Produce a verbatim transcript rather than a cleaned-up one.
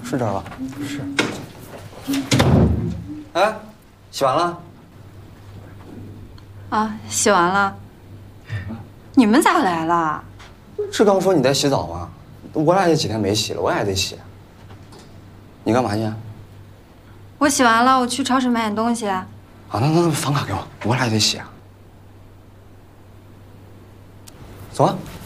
是这儿吧？ 是。 哎，洗完了？ 啊，洗完了。你们咋来了？ 志刚说你在洗澡吗？我俩也几天没洗了，我俩也得洗。你干嘛去？ 我洗完了，我去超市买点东西。 啊，那那那房卡给我，我俩也得洗啊。走啊。